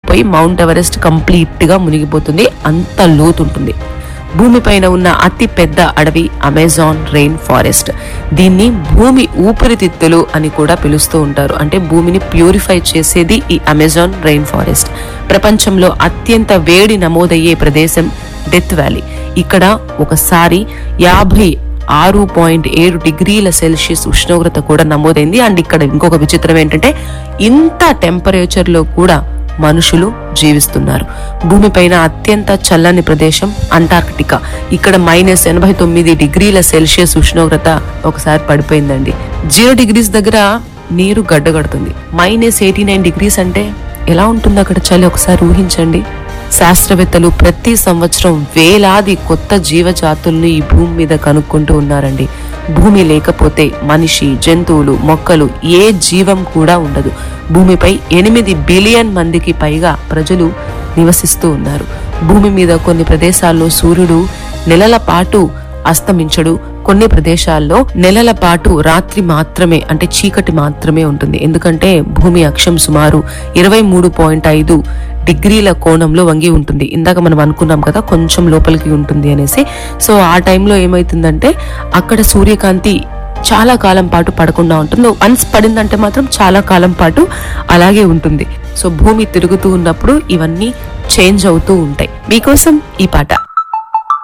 మునిగిపోయి mount Everest complete గా మునిగిపోతుంది, అంత లోతు ఉంటుంది. భూమిపైన ఉన్న అతి పెద్ద అడవి అమెజాన్ రెయిన్ ఫారెస్ట్. దీన్ని భూమి ఊపిరితిత్తులు అని కూడా పిలుస్తూ ఉంటారు. అంటే భూమిని ప్యూరిఫై చేసేది ఈ అమెజాన్ రెయిన్ ఫారెస్ట్. ప్రపంచంలో అత్యంత వేడి నమోదయ్యే ప్రదేశం డెత్ వ్యాలీ. ఇక్కడ ఒకసారి 56.7 డిగ్రీల సెల్సియస్ ఉష్ణోగ్రత కూడా నమోదైంది. అండ్ ఇక్కడ ఇంకొక విచిత్రం ఏంటంటే ఇంత టెంపరేచర్ లో కూడా మనుషులు జీవిస్తున్నారు. భూమిపైన అత్యంత చల్లని ప్రదేశం అంటార్కిటికా. ఇక్కడ -89 డిగ్రీల సెల్సియస్ ఉష్ణోగ్రత ఒకసారి పడిపోయిందండి. 0 డిగ్రీస్ దగ్గర నీరు గడ్డగడుతుంది. -89 డిగ్రీస్ అంటే ఎలా ఉంటుంది అక్కడ చలి ఒకసారి ఊహించండి. శాస్త్రవేత్తలు ప్రతి సంవత్సరం వేలాది కొత్త జీవజాతుల్ని ఈ భూమి మీద కనుక్కుంటూ ఉన్నారండి. భూమి లేకపోతే మనిషి, జంతువులు, మొక్కలు ఏ జీవం కూడా ఉండదు. భూమిపై 8 బిలియన్ మందికి పైగా ప్రజలు నివసిస్తూ ఉన్నారు. భూమి మీద కొన్ని ప్రదేశాల్లో సూర్యుడు నెలల పాటు అస్తమించడు. కొన్ని ప్రదేశాల్లో నెలల పాటు రాత్రి మాత్రమే, అంటే చీకటి మాత్రమే ఉంటుంది. ఎందుకంటే భూమి అక్షం సుమారు 23.5 డిగ్రీల కోణంలో వంగి ఉంటుంది. ఇందాక మనం అనుకున్నాం కదా కొంచెం లోపలికి ఉంటుంది అనేసి. సో ఆ టైంలో ఏమైతుందంటే అక్కడ సూర్యకాంతి చాలా కాలం పాటు పడకుండా ఉంటుంది. వన్స్ పడిందంటే మాత్రం చాలా కాలం పాటు అలాగే ఉంటుంది. సో భూమి తిరుగుతూ ఉన్నప్పుడు ఇవన్నీ చేంజ్ అవుతూ ఉంటాయి. మీకోసం ఈ పాట.